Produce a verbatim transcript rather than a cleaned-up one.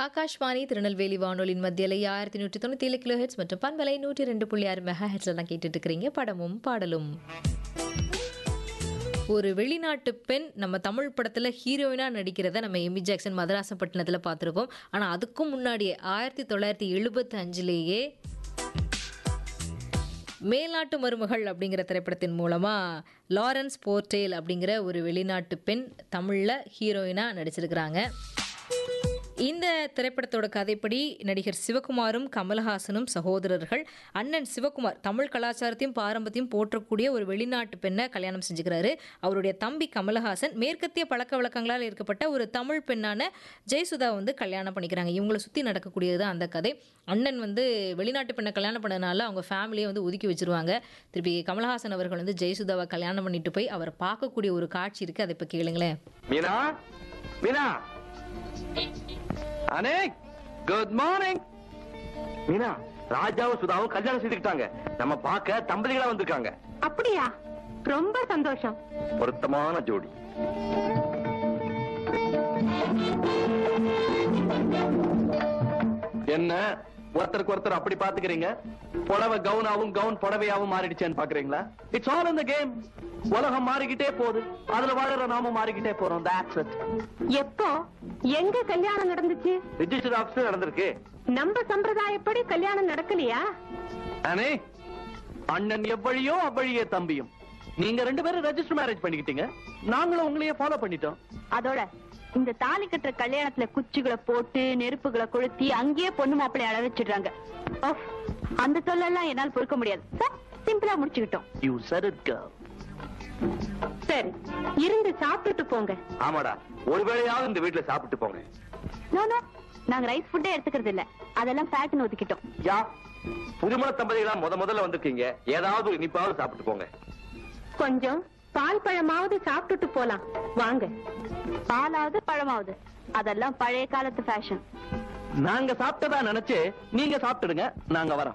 ஆகாஷ்வாணி திருநெல்வேலி வானொலியின் மத்தியில ஆயிரத்தி நூற்றி தொண்ணூத்தி ஏழு கிலோ ஹெட்ஸ் மற்றும் பண்பலை நூற்றி ரெண்டு புள்ளி ஆறு மெகா ஹெட்ஸ்ல தான் கேட்டுட்டு இருக்கிறீங்க. படமும் பாடலும். ஒரு வெளிநாட்டு பெண் நம்ம தமிழ் படத்துல ஹீரோயினா நடிக்கிறத நம்ம எமி ஜாக்சன் மதராசப்பட்டினத்துல பார்த்துருக்கோம். ஆனா அதுக்கும் முன்னாடியே ஆயிரத்தி தொள்ளாயிரத்தி எழுபத்தி அஞ்சுலேயே மேல்நாட்டு மருமகள் அப்படிங்கிற திரைப்படத்தின் மூலமா லாரன்ஸ் போர்டேல் அப்படிங்கிற ஒரு வெளிநாட்டு பெண் தமிழ்ல ஹீரோயினா நடிச்சிருக்கிறாங்க. இந்த திரைப்படத்தோட கதைப்படி நடிகர் சிவகுமாரும் கமலஹாசனும் சகோதரர்கள். அண்ணன் சிவகுமார் தமிழ் கலாச்சாரத்தையும் பாரம்பரியத்தையும் போற்றக்கூடிய ஒரு வெளிநாட்டு பெண்ணை கல்யாணம் செஞ்சுக்கிறாரு. அவருடைய தம்பி கமலஹாசன் மேற்கத்திய பழக்க வழக்கங்களால் இருக்கப்பட்ட ஒரு தமிழ் பெண்ணான ஜெயசுதா வந்து கல்யாணம் பண்ணிக்கிறாங்க. இவங்களை சுற்றி நடக்கக்கூடியது அந்த கதை. அண்ணன் வந்து வெளிநாட்டு பெண்ணை கல்யாணம் பண்ணதுனால அவங்க ஃபேமிலியை வந்து ஒதுக்கி வச்சிருவாங்க. திருப்பி கமலஹாசன் அவர்கள் வந்து ஜெயசுதாவை கல்யாணம் பண்ணிட்டு போய் அவரை பார்க்கக்கூடிய ஒரு காட்சி இருக்கு. அதை இப்போ கேளுங்களேன். Meena Meena Anek good morning. மீனா, ராஜாவும் சுதாவும் கல்யாணம் செய்துக்கிட்டாங்க. நம்ம பார்க்க தம்பதிகளா வந்திருக்காங்க. அப்படியா? ரொம்ப சந்தோஷம். பொருத்தமான ஜோடி. என்ன ஒருத்தருக்கு ஒருத்தர் அப்படி பாத்துக்கிறீங்க? புடவை கவுனாவும் கவுன் புடவையாவும் மாறிடுச்சேன்னு பாக்குறீங்களா? It's all in the game. உலகம் மாறிக்கிட்டே போகுது, அதுல வாழற நாமும் மாறிக்கிட்டே போறோம். That's it. எப்போ எங்க கல்யாணம் நடந்துச்சு? ரிஜிஸ்டர் ஆபீஸ்ல நடந்திருக்கு. நம்ம சம்பிரதாயப்படி கல்யாணம் நடக்கலையா? அனே, அண்ணன் எவ்வழியோ அவ்வழியே தம்பியும். நீங்க ரெண்டு பேரும் ரெஜிஸ்டர் மேரேஜ் பண்ணிக்கிட்டீங்க, நாங்களும் உங்களையே ஃபாலோ பண்ணிட்டோம். அதோட இந்த தாலி கட்டுற கல்யாணத்துல குச்சிகளை போட்டு நெருப்புகளை கொளுத்தி அங்கேயே பொண்ணு மாப்பிள்ளை அழ வச்சிடுறாங்க. அந்த சொல்லலாம் என்னால் பொறுக்க முடியாது. சிம்பிளா முடிச்சுக்கிட்டோம். You said it, girl. சரி, இருந்து சாப்பிட்டுட்டு போங்க. ஆமாடா, ஒருவேளையாவது இந்த வீட்டுல சாப்பிட்டு போங்க. நோ நோ, நாங்க ரைஸ் ஃபுட்டே எடுத்துக்கிறது இல்ல. அதெல்லாம் ஃபேட்னு ஒதுக்கிட்டோம். யா, புதுமண தம்பதிகளா முத முதல்ல வந்திருக்கீங்க, ஏதாவது ஒரு இனிப்பாவது சாப்பிட்டு போங்க. கொஞ்சம் பால் பழமாவது சாப்பிட்டுட்டு போலாம் வாங்க. பாலாவது பழமாவது அதெல்லாம் பழைய காலத்து ஃபேஷன். நாங்க சாப்பிட்டதா நினைச்சு நீங்க சாப்பிட்டுடுங்க, நாங்க வரோம்.